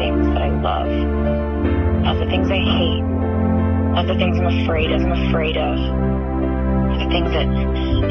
things that I love, of the things I hate, of the things I'm afraid of, of the things that